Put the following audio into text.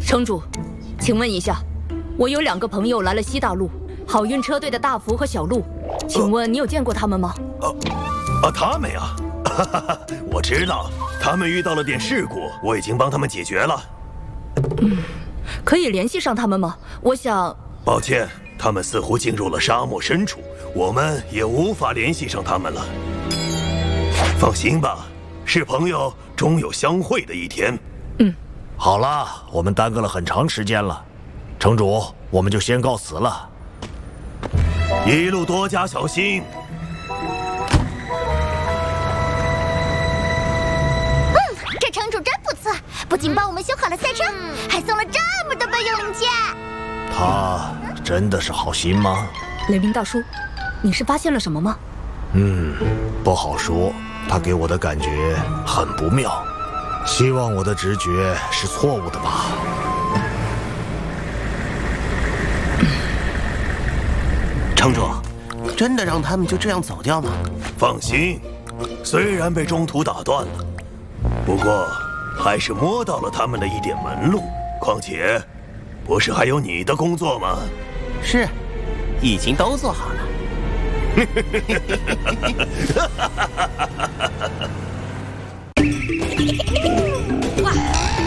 城主，请问一下，我有2个朋友来了西大陆，好运车队的大福和小鹿，请问你有见过他们吗？ 他们呀，我知道，他们遇到了点事故，我已经帮他们解决了。 可以联系上他们吗？我想…… 抱歉，他们似乎进入了沙漠深处，我们也无法联系上他们了。放心吧，是朋友终有相会的一天。 好了，我们耽搁了很长时间了，城主，我们就先告辞了。 一路多加小心。 这城主真不错，不仅帮我们修好了赛车，还送了这么多备用零件。 他真的是好心吗？ 雷鸣大叔，你是发现了什么吗？ 不好说，他给我的感觉很不妙。希望我的直觉是错误的吧。 城主，真的让他们就这样走掉吗？ 放心，虽然被中途打断了，不过还是摸到了他们的一点门路。况且，不是还有你的工作吗？ 是，已经都做好了。